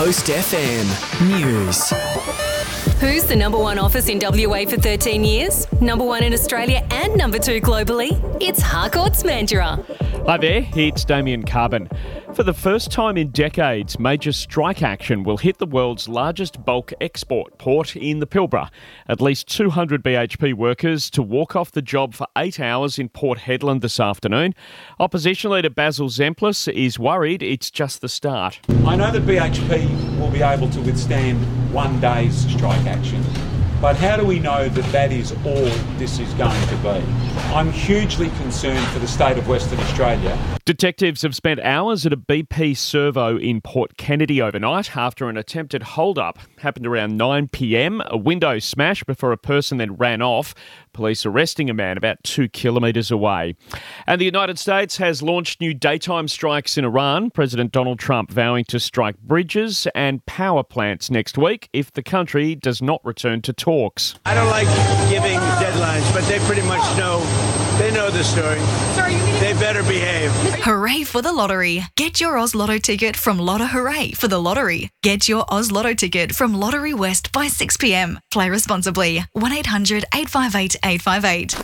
Coast FM News. Who's the number one office in WA for 13 years? Number one in Australia and number two globally? It's Harcourts Mandurah. Hi there, it's Damien Carbon. For the first time in decades, major strike action will hit the world's largest bulk export port in the Pilbara. At least 200 BHP workers to walk off the job for 8 hours in Port Hedland this afternoon. Opposition leader Basil Zemplis is worried it's just the start. I know that BHP will be able to withstand one day's strike action, but how do we know that that is all this is going to be? I'm hugely concerned for the state of Western Australia. Detectives have spent hours at a BP servo in Port Kennedy overnight after an attempted hold-up. Happened around 9 p.m. A window smashed before a person then ran off. Police arresting a man about 2 kilometres away. And the United States has launched new daytime strikes in Iran. President Donald Trump vowing to strike bridges and power plants next week if the country does not return to talks. I don't like giving deadlines, but they pretty much know. They know the story. They better behave. Hooray for the lottery. Get your Oz Lotto ticket from Lotto Hooray for the lottery. Get your Oz Lotto ticket from Lottery West by 6 p.m. Play responsibly. 1-800 858 858.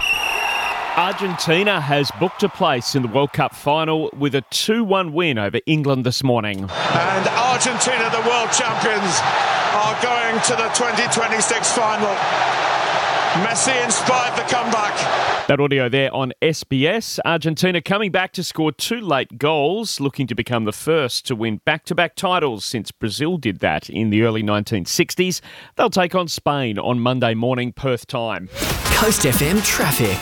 Argentina has booked a place in the World Cup final with a 2-1 win over England this morning. And Argentina, the world champions, are going to the 2026 final. Messi inspired the comeback. That audio there on SBS. Argentina coming back to score 2 late goals, looking to become the first to win back-to-back titles since Brazil did that in the early 1960s. They'll take on Spain on Monday morning, Perth time. Coast FM traffic.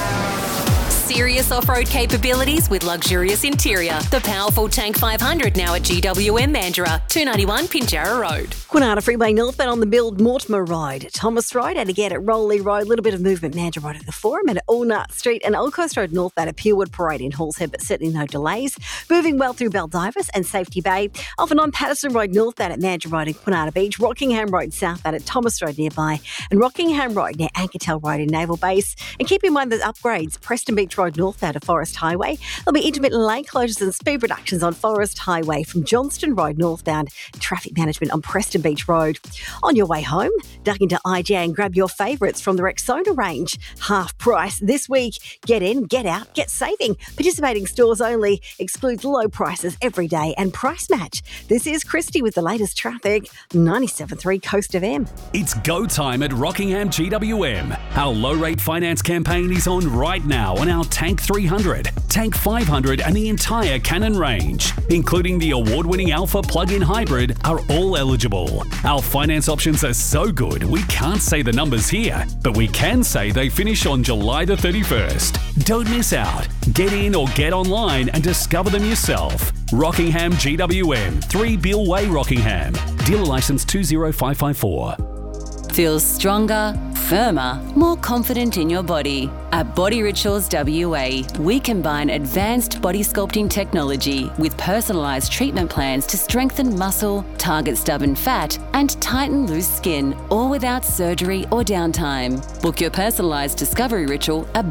Serious off-road capabilities with luxurious interior. The powerful Tank 500 now at GWM Mandurah, 291 Pinjarra Road. Kwinana Freeway northbound on the Build Mortimer Road, Thomas Road, and again at Rowley Road, a little bit of movement Mandurah Road at the Forum, and at Allnut Street and Old Coast Road northbound at Purewood Parade in Halls Head, but certainly no delays. Moving well through Baldivis and Safety Bay. Off and on Patterson Road northbound at Mandurah Road and Kwinana Beach, Rockingham Road southbound at Thomas Road nearby, and Rockingham Road near Ankertel Road in Naval Base. And keep in mind the upgrades, Preston Beach Road northbound of Forest Highway. There'll be intermittent lane closures and speed reductions on Forest Highway from Johnston Road northbound. Traffic management on Preston Beach Road. On your way home, duck into IGA and grab your favourites from the Rexona range. Half price this week. Get in, get out, get saving. Participating stores only. Excludes low prices every day and price match. This is Christy with the latest traffic. 97.3 Coast FM. It's go time at Rockingham GWM. Our low rate finance campaign is on right now on our Tank 300, Tank 500 and the entire Cannon range, including the award-winning Alpha plug-in hybrid, are all eligible. Our finance options are so good we can't say the numbers here, but we can say they finish on July the 31st. Don't miss out. Get in or get online and discover them yourself. Rockingham GWM, 3 Bill Way, Rockingham. Dealer licence 20554. Feel stronger, firmer, more confident in your body. At Body Rituals WA, we combine advanced body sculpting technology with personalised treatment plans to strengthen muscle, target stubborn fat, and tighten loose skin, all without surgery or downtime. Book your personalised discovery ritual at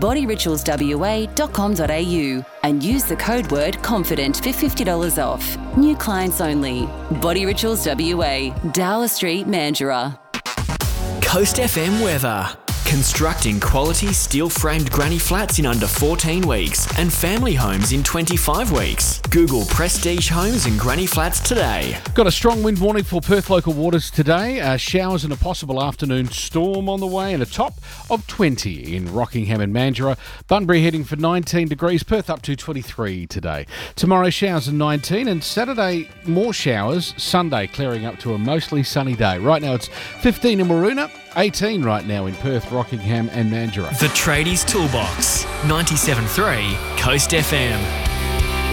bodyritualswa.com.au and use the code word CONFIDENT for $50 off. New clients only. Body Rituals WA, Dowler Street, Mandurah. Coast FM weather. Constructing quality steel-framed granny flats in under 14 weeks and family homes in 25 weeks. Google Prestige Homes and Granny Flats today. Got a strong wind warning for Perth local waters today. Showers and a possible afternoon storm on the way and a top of 20 in Rockingham and Mandurah. Bunbury heading for 19 degrees. Perth up to 23 today. Tomorrow showers and 19 and Saturday more showers. Sunday clearing up to a mostly sunny day. Right now it's 15 in Maroona. 18 right now in Perth, Rockingham and Mandurah. The Tradies Toolbox, 97.3 Coast FM.